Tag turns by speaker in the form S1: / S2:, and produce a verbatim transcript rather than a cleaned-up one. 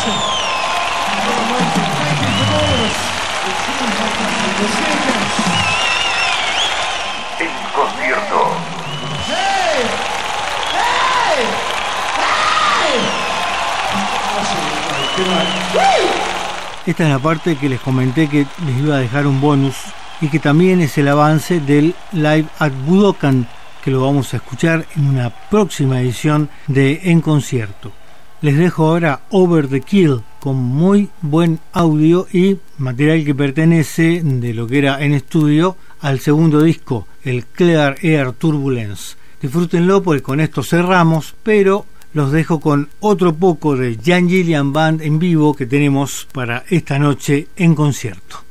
S1: En concierto.
S2: Esta es la parte que les comenté que les iba a dejar un bonus y que también es el avance del Live at Budokan, que lo vamos a escuchar en una próxima edición de En Concierto. Les dejo ahora Over the Kill con muy buen audio y material que pertenece de lo que era en estudio al segundo disco, el Clear Air Turbulence. Disfrútenlo porque con esto cerramos, pero los dejo con otro poco de Jan Gillian Band en vivo que tenemos para esta noche en concierto.